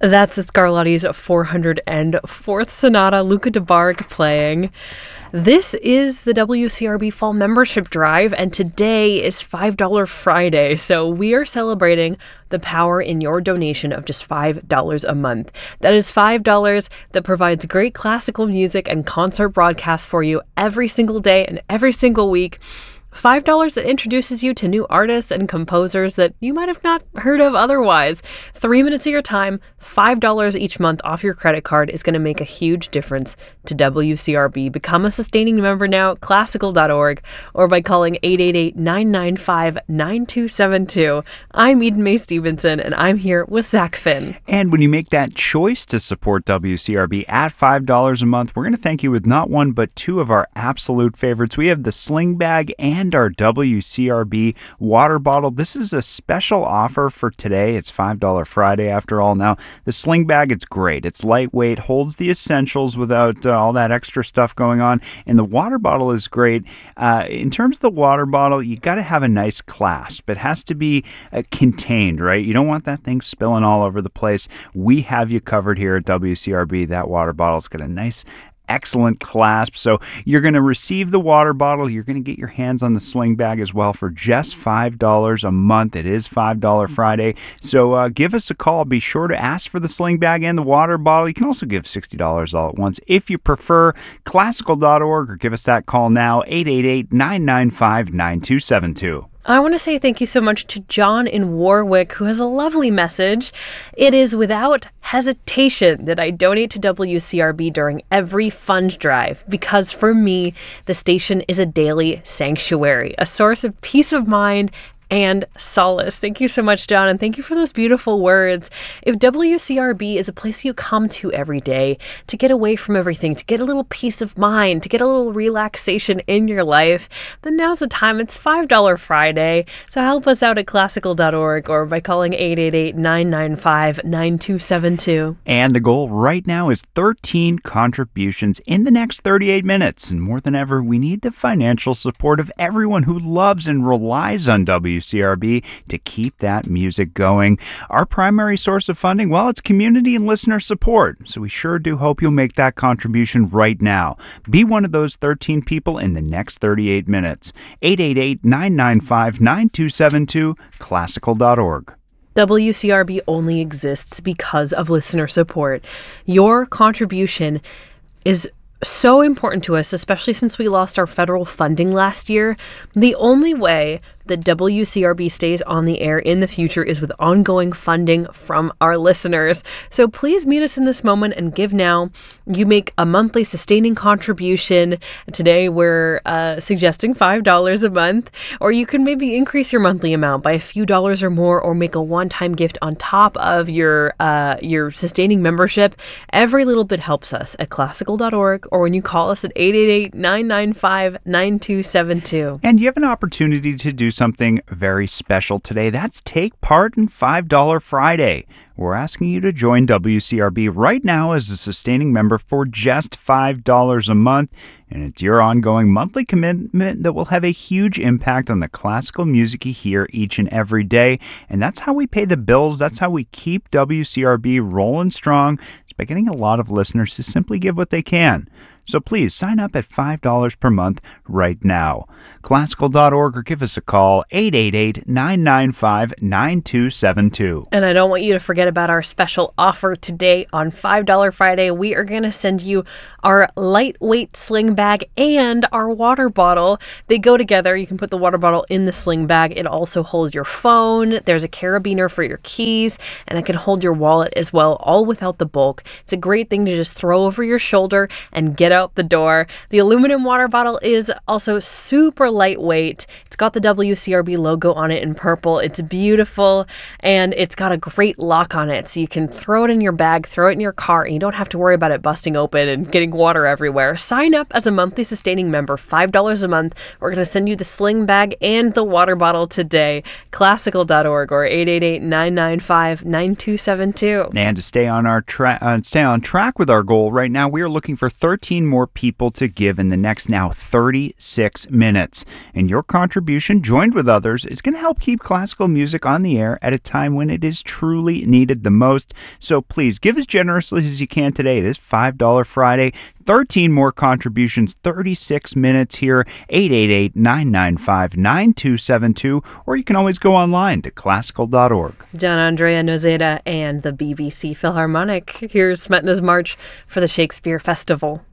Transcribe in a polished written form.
That's Scarlatti's 404th Sonata, Luca de Barg playing. This is the WCRB Fall Membership Drive, and today is $5 Friday, so we are celebrating the power in your donation of just $5 a month. That is $5 that provides great classical music and concert broadcasts for you every single day and every single week. $5 that introduces you to new artists and composers that you might have not heard of otherwise. 3 minutes of your time, $5 each month off your credit card is going to make a huge difference to WCRB. Become a sustaining member now at classical.org or by calling 888-995-9272. I'm Eden Mae Stevenson, and I'm here with Zach Finn. And when you make that choice to support WCRB at $5 a month, we're going to thank you with not one but two of our absolute favorites. We have the Sling Bag and our WCRB water bottle. This is a special offer for today. It's $5 Friday after all. Now, the Sling Bag, it's great. It's lightweight, holds the essentials without all that extra stuff going on. And the water bottle is great. In terms of the water bottle, you got to have a nice clasp. It has to be contained, right? You don't want that thing spilling all over the place. We have you covered here at WCRB. That water bottle's got a nice excellent clasp. So you're going to receive the water bottle. You're going to get your hands on the Sling Bag as well for just $5 a month. It is $5 Friday. So give us a call. Be sure to ask for the Sling Bag and the water bottle. You can also give $60 all at once if you prefer. Classical.org or give us that call now, 888-995-9272. I want to say thank you so much to John in Warwick, who has a lovely message. It is without hesitation that I donate to WCRB during every fund drive, because for me, the station is a daily sanctuary, a source of peace of mind and solace. Thank you so much, John, and thank you for those beautiful words. If WCRB is a place you come to every day to get away from everything, to get a little peace of mind, to get a little relaxation in your life, then now's the time. It's $5 Friday, so help us out at classical.org or by calling 888-995-9272. And the goal right now is 13 contributions in the next 38 minutes. And more than ever, we need the financial support of everyone who loves and relies on WCRB to keep that music going. Our primary source of funding, well, it's community and listener support. So we sure do hope you'll make that contribution right now. Be one of those 13 people in the next 38 minutes. 888-995-9272, classical.org. WCRB only exists because of listener support. Your contribution is so important to us, especially since we lost our federal funding last year. The only way that WCRB stays on the air in the future is with ongoing funding from our listeners. So please meet us in this moment and give now. You make a monthly sustaining contribution. Today we're suggesting $5 a month, or you can maybe increase your monthly amount by a few dollars or more, or make a one-time gift on top of your sustaining membership. Every little bit helps us at classical.org, or when you call us at 888-995-9272. And you have an opportunity to do something very special today. That's take part in $5 Friday. We're asking you to join WCRB right now as a sustaining member for just $5 a month. And it's your ongoing monthly commitment that will have a huge impact on the classical music you hear each and every day. And that's how we pay the bills. That's how we keep WCRB rolling strong. It's by getting a lot of listeners to simply give what they can. So please sign up at $5 per month right now. Classical.org or give us a call, 888-995-9272. And I don't want you to forget about our special offer today on $5 Friday. We are going to send you our lightweight Sling Bag and our water bottle. They go together. You can put the water bottle in the Sling Bag. It also holds your phone. There's a carabiner for your keys, and it can hold your wallet as well, all without the bulk. It's a great thing to just throw over your shoulder and get out the door. The aluminum water bottle is also super lightweight. It's got the WCRB logo on it in purple. It's beautiful, and it's got a great lock on it, so you can throw it in your bag, throw it in your car, and you don't have to worry about it busting open and getting water everywhere. Sign up as a monthly sustaining member, $5 a month. We're going to send you the Sling Bag and the water bottle today. Classical.org or 888-995-9272. And to stay on track with our goal right now, we are looking for 13 more people to give in the next now 36 minutes. And your contribution, joined with others, is going to help keep classical music on the air at a time when it is truly needed. needed the most. So please give as generously as you can today. It is $5 Friday. 13 more contributions, 36 minutes here, 888-995-9272, or you can always go online to classical.org. John Andrea Nozeda and the BBC Philharmonic. Here's Smetana's March for the Shakespeare Festival.